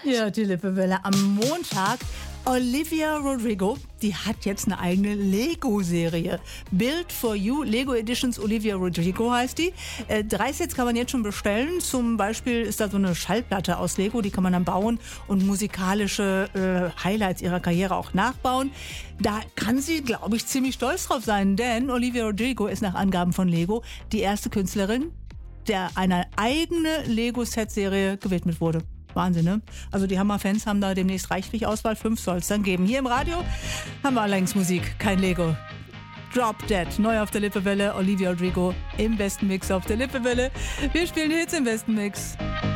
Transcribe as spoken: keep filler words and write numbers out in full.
Ja, die Lippewelle am Montag. Olivia Rodrigo, die hat jetzt eine eigene Lego-Serie. Build for You, Lego Editions Olivia Rodrigo heißt die. Äh, drei Sets kann man jetzt schon bestellen. Zum Beispiel ist da so eine Schallplatte aus Lego, die kann man dann bauen und musikalische äh, Highlights ihrer Karriere auch nachbauen. Da kann sie, glaube ich, ziemlich stolz drauf sein, denn Olivia Rodrigo ist nach Angaben von Lego die erste Künstlerin, der eine eigene Lego-Set-Serie gewidmet wurde. Wahnsinn, ne? Also die Hammer-Fans haben da demnächst reichlich Auswahl. Fünf soll es dann geben. Hier im Radio haben wir allerdings Musik, kein Lego. Drop Dead, neu auf der Lippewelle. Olivia Rodrigo im besten Mix auf der Lippewelle. Wir spielen Hits im besten Mix.